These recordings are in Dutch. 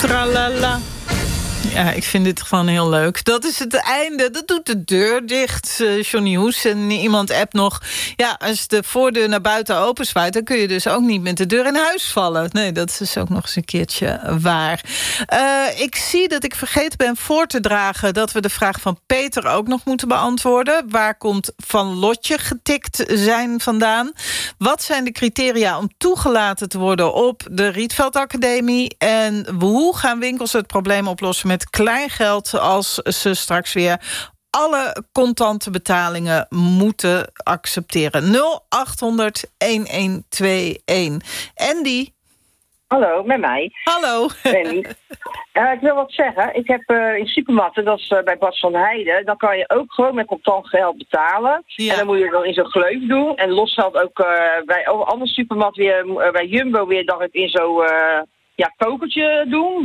Tralala. Ja, ik vind dit gewoon heel leuk. Dat is het einde. Dat doet de deur dicht, Johnny Hoes. En iemand appt nog... Ja, als de voordeur naar buiten openzwaait... dan kun je dus ook niet met de deur in huis vallen. Nee, dat is dus ook nog eens een keertje waar. Ik zie dat ik vergeten ben voor te dragen... dat we de vraag van Peter ook nog moeten beantwoorden. Waar komt Van Lotje getikt zijn vandaan? Wat zijn de criteria om toegelaten te worden... op de Rietveld Academie? En hoe gaan winkels het probleem oplossen... met kleingeld als ze straks weer alle contante betalingen moeten accepteren. 0800-1121. Andy? Hallo, met mij. Hallo. Ik wil wat zeggen. Ik heb in supermarkten, dat is bij Bas van Heijden... dan kan je ook gewoon met contant geld betalen. Ja. En dan moet je het dan in zo'n gleuf doen. En los geld ook bij andere supermarkt weer... bij Jumbo weer dacht ik in zo'n kokertje doen.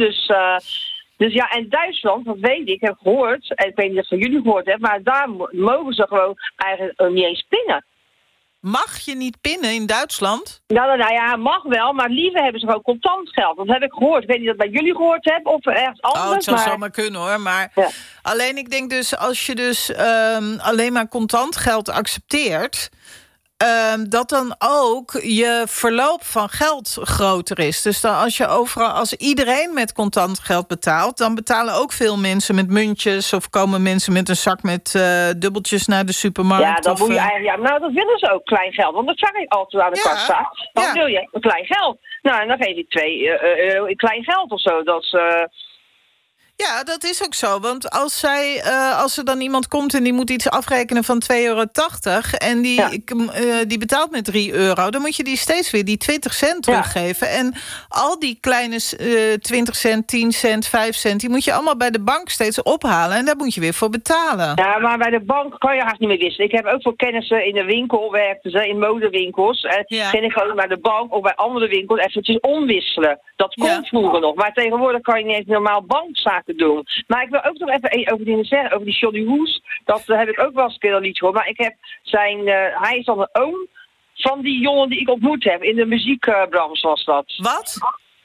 Dus ja, en Duitsland, dat weet ik, heb gehoord... en ik weet niet of van jullie gehoord hebben... maar daar mogen ze gewoon eigenlijk niet eens pinnen. Mag je niet pinnen in Duitsland? Nou ja, mag wel, maar liever hebben ze gewoon contant geld. Dat heb ik gehoord. Ik weet niet of dat bij jullie gehoord hebben of ergens anders. Oh, het zou zomaar kunnen hoor, maar... Ja. Alleen ik denk dus, als je dus alleen maar contant geld accepteert... dat dan ook je verloop van geld groter is. Dus dan als iedereen met contant geld betaalt... dan betalen ook veel mensen met muntjes... of komen mensen met een zak met dubbeltjes naar de supermarkt. Ja, dan moet je eigenlijk... Ja, nou, dat willen ze ook, klein geld. Want dat zag ik altijd aan de kassa. Dan wil je een klein geld. Nou, en dan geef ik €2 in klein geld of zo. Dat is... Ja, dat is ook zo. Want als er dan iemand komt en die moet iets afrekenen van €2,80... en die betaalt met €3... dan moet je die steeds weer die 20 cent teruggeven. En al die kleine 20 cent, 10 cent, 5 cent... die moet je allemaal bij de bank steeds ophalen. En daar moet je weer voor betalen. Ja, maar bij de bank kan je haast niet meer wisselen. Ik heb ook veel kennissen in de winkel, werkten ze in modewinkels. En ging ik gewoon naar de bank of bij andere winkels eventjes omwisselen. Dat kon vroeger nog. Maar tegenwoordig kan je niet eens normaal bankzaken doen. Maar ik wil ook nog even over dingen zeggen, over die Johnny Hoes. Dat heb ik ook wel eens een keer al iets gehoord. Maar ik heb hij is dan een oom van die jongen die ik ontmoet heb. In de muziekbranche was dat. Wat?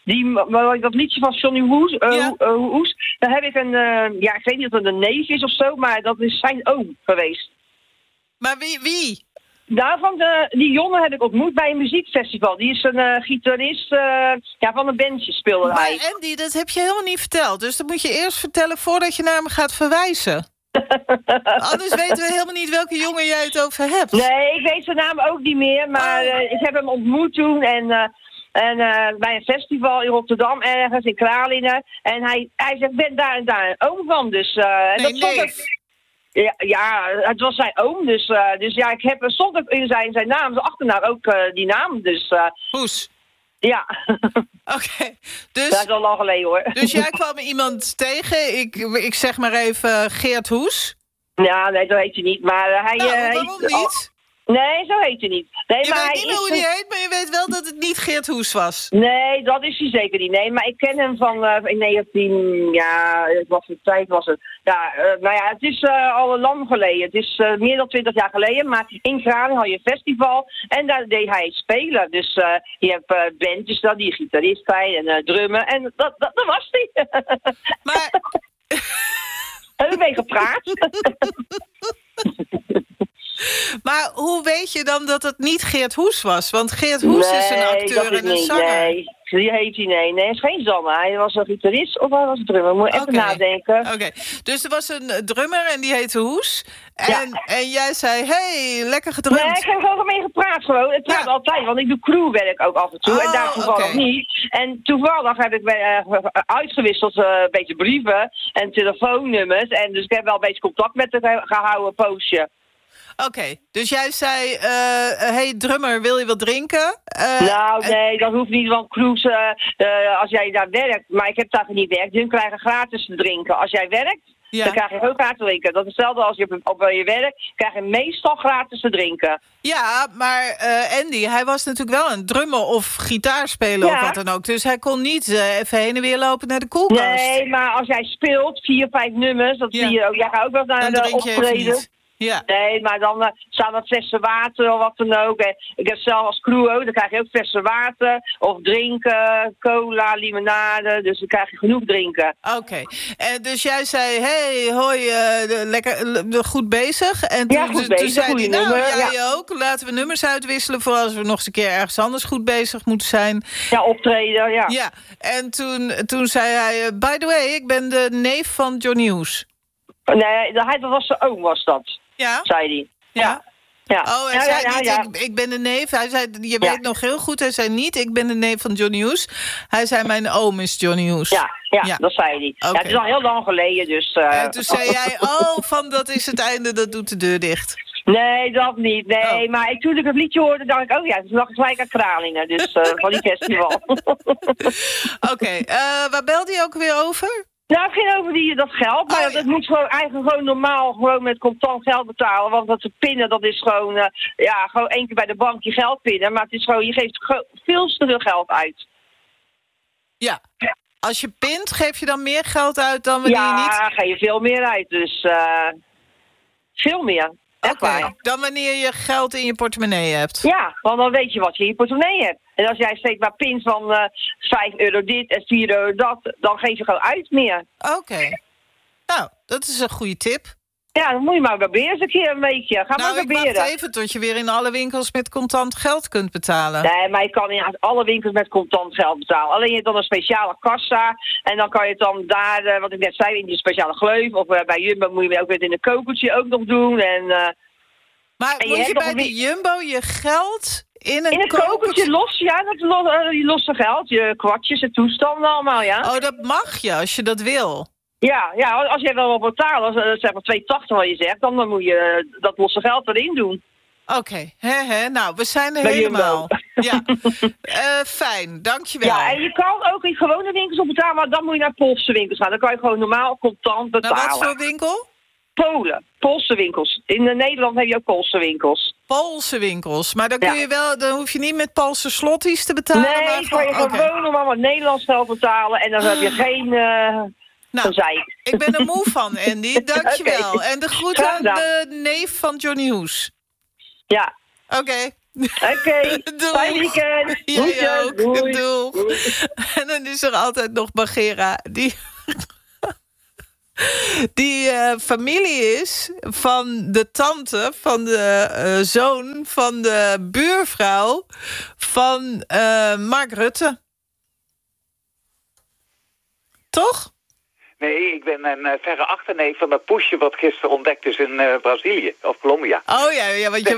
Dat liedje van Johnny Hoes, Hoes, daar heb ik ik weet niet of het een neef is of zo, maar dat is zijn oom geweest. Maar wie? Daarvan, die jongen heb ik ontmoet bij een muziekfestival. Die is een gitarist van een bandje speelde hij. Maar Andy, dat heb je helemaal niet verteld. Dus dat moet je eerst vertellen voordat je naar hem gaat verwijzen. Anders weten we helemaal niet welke jongen jij het over hebt. Nee, ik weet zijn naam ook niet meer. Maar ik heb hem ontmoet toen en bij een festival in Rotterdam, ergens in Kralingen. En hij zegt, ik ben daar en daar een oom van. Dus Ja, het was zijn oom, dus ja, stond ook in zijn naam, zijn achternaam ook die naam, dus... Hoes? Ja. Oké, dus... Dat is al lang geleden, hoor. Dus jij kwam iemand tegen, ik zeg maar even Geert Hoes? Ja, nee, zo heet hij niet, maar hij... waarom niet? Nee, zo heet hij niet. Nee, je weet niet meer hoe hij heet, maar je weet wel dat het niet Geert Hoes was. Nee, dat is hij zeker niet. Nee, maar ik ken hem van in 19... Ja, wat voor tijd was het? Ja, het is al lang geleden. Het is meer dan 20 jaar geleden. Maar in Kralingen had je een festival en daar deed hij spelen. Dus je hebt bandjes dan, die gitarist zijn en drummen. En dat was hij. Maar... Heb ik mee gepraat? Maar hoe weet je dan dat het niet Geert Hoes was? Want Geert Hoes is een acteur en een zanger. Nee, die heet hij nee. Nee, hij is geen zanger. Hij was een gitarist of hij was een drummer. Moet je even nadenken. Oké. Dus er was een drummer en die heette Hoes. En jij zei, hey, lekker gedrumd. Nee, ik heb gewoon mee gepraat gewoon. Ik praat altijd, want ik doe crewwerk ook af en toe. En daar toevallig niet. En toevallig heb ik uitgewisseld een beetje brieven en telefoonnummers. En dus ik heb wel een beetje contact met hem gehouden, een poosje. Oké, dus jij zei, hey drummer, wil je wat drinken? Nee, dat hoeft niet, want crews, als jij daar werkt, maar ik heb daar niet werkt, hun krijgen gratis te drinken. Als jij werkt, dan krijg je ook gratis te drinken. Dat is hetzelfde als je op je werk, krijg je meestal gratis te drinken. Ja, maar Andy, hij was natuurlijk wel een drummer of gitaarspeler of wat dan ook. Dus hij kon niet even heen en weer lopen naar de koelkast. Nee, maar als jij speelt, 4, 5 nummers, dat zie je ook. Jij gaat ook wel naar de optreden. Ja. Nee, maar dan staan er flessen water of wat dan ook. En ik heb zelf als crew ook, dan krijg je ook flessen water. Of drinken, cola, limonade. Dus dan krijg je genoeg drinken. Oké. Dus jij zei, hey, hoi, lekker goed bezig. En toen zei hij, nou, jij ook. Laten we nummers uitwisselen voor als we nog eens een keer ergens anders goed bezig moeten zijn. Ja, optreden, ja. Ja, en toen zei hij, by the way, ik ben de neef van Johnny Hoes. Nee, hij was zijn oom, was dat. Ja? Zei hij. Ja. Ja. Oh, hij zei niet, ik ben de neef. Hij zei, je weet nog heel goed. Hij zei niet, ik ben de neef van Johnny Hoes. Hij zei, mijn oom is Johnny Hoes. Ja, dat zei hij. Okay. Ja, het is al heel lang geleden, dus... En toen zei jij, dat is het einde, dat doet de deur dicht. Nee, dat niet. Nee, maar toen ik het liedje hoorde, dacht ik... Oh ja, het is nog gelijk aan Kralingen. Dus van die festival. Oké, waar belde je ook weer over? Nou, het ging over dat geld. Maar dat moet eigenlijk gewoon normaal gewoon met contant geld betalen. Want dat pinnen, dat is gewoon... gewoon 1 keer bij de bank je geld pinnen. Maar het is gewoon, je geeft veel te veel geld uit. Ja. Als je pint, geef je dan meer geld uit dan wanneer je niet... Ja, ga je veel meer uit. Dus veel meer. Oké, dan wanneer je geld in je portemonnee hebt. Ja, want dan weet je wat je in je portemonnee hebt. En als jij steeds maar pint van €5 dit en €4 dat, dan geef je gewoon uit meer. Oké. Nou, dat is een goede tip. Ja, dan moet je maar proberen eens een keer een weekje. Ga maar proberen. Ik wacht even tot je weer in alle winkels met contant geld kunt betalen. Nee, maar je kan in alle winkels met contant geld betalen. Alleen je hebt dan een speciale kassa. En dan kan je het dan daar, wat ik net zei, in die speciale gleuf. Of bij Jumbo moet je ook weer in een kokertje ook nog doen. Maar moet je bij de Jumbo je geld in een kokertje los? Ja, die losse geld. Je kwartjes en toestanden allemaal, ja. Oh, dat mag je als je dat wil. Ja, als jij wel wat betaalt, zeg maar 2,80 wat je zegt, dan moet je dat losse geld erin doen. Oké, nou, we zijn er helemaal. Ja, fijn, dankjewel. Ja, en je kan ook in gewone winkels op betalen, maar dan moet je naar Poolse winkels gaan. Dan kan je gewoon normaal contant betalen. Nou, wat voor winkel? Poolse winkels. In Nederland heb je ook Poolse winkels. Poolse winkels, maar dan kun je wel, dan hoef je niet met Poolse slotties te betalen. Nee, kan je gewoon normaal wat Nederlands geld betalen en dan heb je geen... ik ben er moe van, Andy. Dankjewel. Okay. En de groet aan de neef van Johnny Hoes. Ja. Oké. Fijn weekend. Jij ook. Doei. En dan is er altijd nog Bagheera, die familie is van de tante, van de zoon, van de buurvrouw van Mark Rutte. Toch? Nee, ik ben een verre achterneef van dat poesje wat gisteren ontdekt is in Brazilië of Colombia. Oh ja, want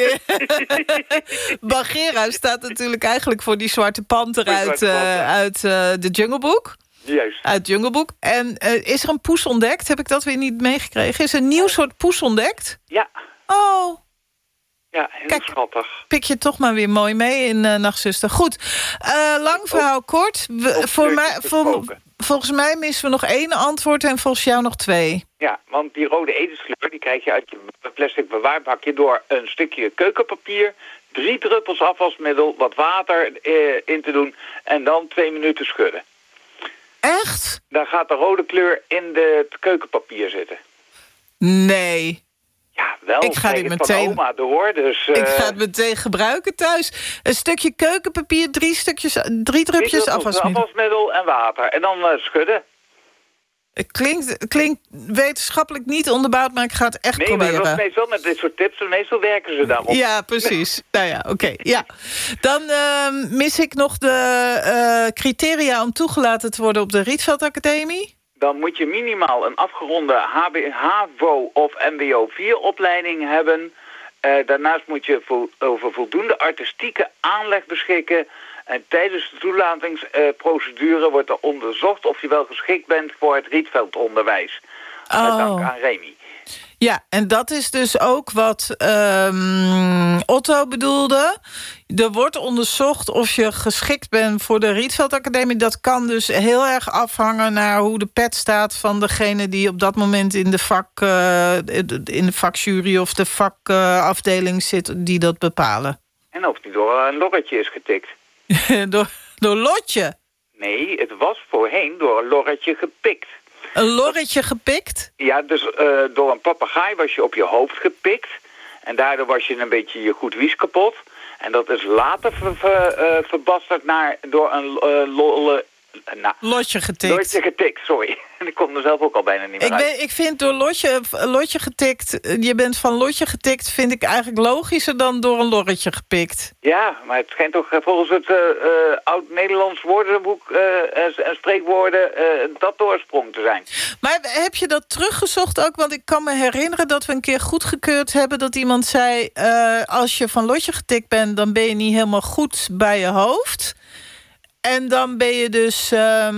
Bagheera staat natuurlijk eigenlijk voor die zwarte panter uit de Jungle Book. Juist. Uit Jungle Book. En is er een poes ontdekt? Heb ik dat weer niet meegekregen? Is er een nieuw soort poes ontdekt? Ja. Oh. Ja, heel schattig. Pik je toch maar weer mooi mee in Nachtzuster. Goed, lang verhaal kort. Volgens mij missen we nog 1 antwoord en volgens jou nog 2. Ja, want die rode edelskleur die krijg je uit je plastic bewaarbakje door een stukje keukenpapier, 3 druppels afwasmiddel, wat water in te doen en dan 2 minuten schudden. Echt? Dan gaat de rode kleur in het keukenpapier zitten. Nee. Ja, wel. Ik ga dit meteen. Van oma door, dus, ik ga het meteen gebruiken thuis. Een stukje keukenpapier, 3 drupjes afwasmiddel en water. En dan schudden. Het klinkt wetenschappelijk niet onderbouwd, maar ik ga het echt proberen. Nee, maar dat is meestal met dit soort tips en meestal werken ze daarop. Ja, precies. Nou ja, oké. Ja. Dan mis ik nog de criteria om toegelaten te worden op de Rietveld Academie. Dan moet je minimaal een afgeronde HAVO of MBO 4 opleiding hebben. Daarnaast moet je over voldoende artistieke aanleg beschikken. En tijdens de toelatingsprocedure wordt er onderzocht of je wel geschikt bent voor het Rietveldonderwijs. Met dank aan Remy. Ja, en dat is dus ook wat Otto bedoelde. Er wordt onderzocht of je geschikt bent voor de Rietveld Academie. Dat kan dus heel erg afhangen naar hoe de pet staat van degene die op dat moment in de vakjury of de vakafdeling zit die dat bepalen. En of die door een lorretje is getikt. door Lotje? Nee, het was voorheen door een lorretje gepikt. Een lorretje gepikt? Ja, dus door een papegaai was je op je hoofd gepikt. En daardoor was je een beetje je goed wies kapot. En dat is later verbasterd door een lotje getikt. Lotje getikt, sorry. Ik kon er zelf ook al bijna niet meer uit. Ik vind door lotje getikt... Je bent van lotje getikt, vind ik eigenlijk logischer dan door een lorretje gepikt. Ja, maar het schijnt toch volgens het oud-Nederlands woordenboek en spreekwoorden dat de oorsprong te zijn. Maar heb je dat teruggezocht ook? Want ik kan me herinneren dat we een keer goedgekeurd hebben... dat iemand zei, als je van lotje getikt bent... dan ben je niet helemaal goed bij je hoofd. En dan ben je dus...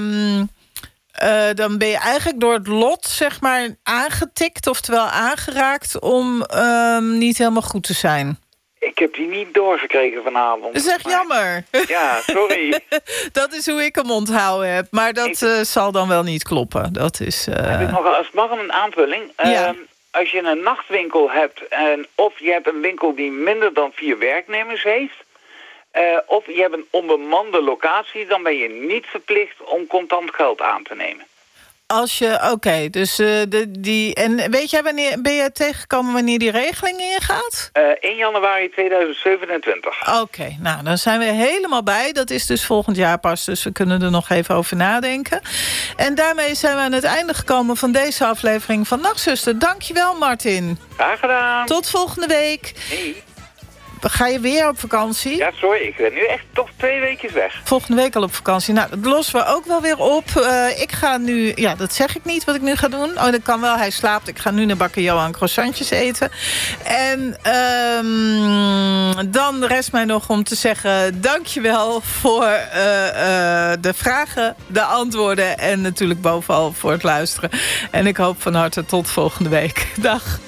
dan ben je eigenlijk door het lot, zeg maar, aangetikt... oftewel aangeraakt om niet helemaal goed te zijn. Ik heb die niet doorgekregen vanavond. Dat is echt jammer. Ja, sorry. Dat is hoe ik hem onthouden heb. Maar dat zal dan wel niet kloppen. Dat is... Heb ik nog als mag een aanvulling? Ja. Als je een nachtwinkel hebt... of je hebt een winkel die minder dan 4 werknemers heeft... of je hebt een onbemande locatie... dan ben je niet verplicht om contant geld aan te nemen. Oké, dus en weet jij ben je tegengekomen wanneer die regeling ingaat? 1 januari 2027. Oké, nou, dan zijn we helemaal bij. Dat is dus volgend jaar pas, dus we kunnen er nog even over nadenken. En daarmee zijn we aan het einde gekomen van deze aflevering van Nachtzuster. Dankjewel, Martin. Graag gedaan. Tot volgende week. Hey. Ga je weer op vakantie? Ja, sorry, ik ben nu echt toch 2 weken weg. Volgende week al op vakantie. Nou, dat lossen we ook wel weer op. Ik ga nu... Ja, dat zeg ik niet wat ik nu ga doen. Oh, dat kan wel. Hij slaapt. Ik ga nu naar Bakker Johan croissantjes eten. En dan rest mij nog om te zeggen... dankjewel voor de vragen, de antwoorden... en natuurlijk bovenal voor het luisteren. En ik hoop van harte tot volgende week. Dag.